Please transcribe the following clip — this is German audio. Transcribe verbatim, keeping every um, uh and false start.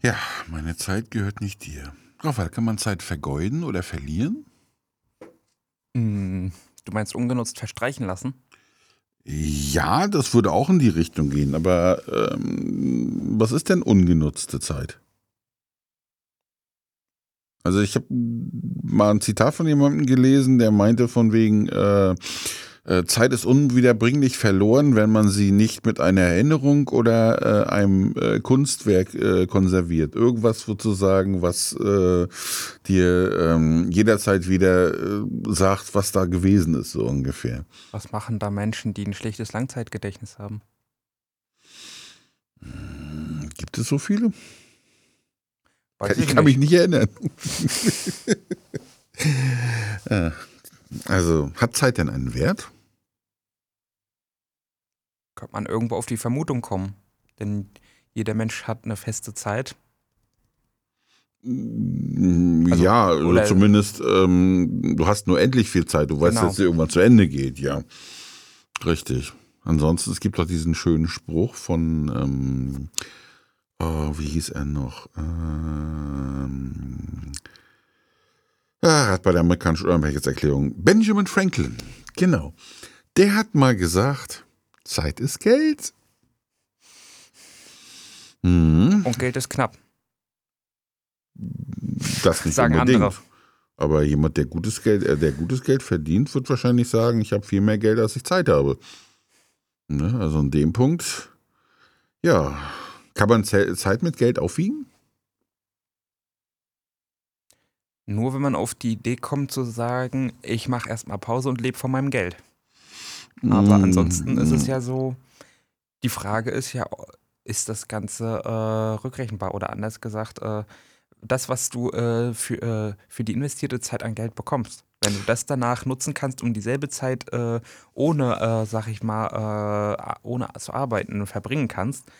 Ja, meine Zeit gehört nicht dir. Rafael, kann man Zeit vergeuden oder verlieren? Hm, du meinst ungenutzt verstreichen lassen? Ja, das würde auch in die Richtung gehen, aber ähm, was ist denn ungenutzte Zeit? Also ich habe mal ein Zitat von jemandem gelesen, der meinte von wegen, äh, äh, Zeit ist unwiederbringlich verloren, wenn man sie nicht mit einer Erinnerung oder äh, einem äh, Kunstwerk äh, konserviert. Irgendwas sozusagen, was äh, dir ähm, jederzeit wieder äh, sagt, was da gewesen ist, so ungefähr. Was machen da Menschen, die ein schlechtes Langzeitgedächtnis haben? Hm, Gibt es so viele? Weiß Ich ich kann mich nicht. nicht erinnern. Äh, Also, hat Zeit denn einen Wert? Könnte man irgendwo auf die Vermutung kommen. Denn jeder Mensch hat eine feste Zeit. Mm, Also, Ja, also oder zumindest, ähm, du hast nur endlich viel Zeit. Du weißt, dass genau. es irgendwann zu Ende geht, ja. Richtig. Ansonsten, es gibt doch diesen schönen Spruch von, ähm, oh, wie hieß er noch? Ähm, ah, hat bei der amerikanischen Urheberrechtserklärung. Benjamin Franklin. Genau. Der hat mal gesagt, Zeit ist Geld. Hm, Und Geld ist knapp, das nicht sagen andere. unbedingt. Aber jemand, der gutes Geld, äh, der gutes Geld verdient, wird wahrscheinlich sagen, ich habe viel mehr Geld, als ich Zeit habe. Ne? Also in dem Punkt, ja, kann man Ze- Zeit mit Geld aufwiegen? Nur wenn man auf die Idee kommt zu sagen, ich mache erstmal Pause und lebe von meinem Geld. Aber ansonsten ist es Mm, ja so, die Frage ist ja, ist das Ganze äh, rückrechenbar oder anders gesagt, äh, das, was du äh, für, äh, für die investierte Zeit an Geld bekommst, wenn du das danach nutzen kannst, um dieselbe Zeit äh, ohne, äh, sag ich mal, äh, ohne zu arbeiten verbringen kannst,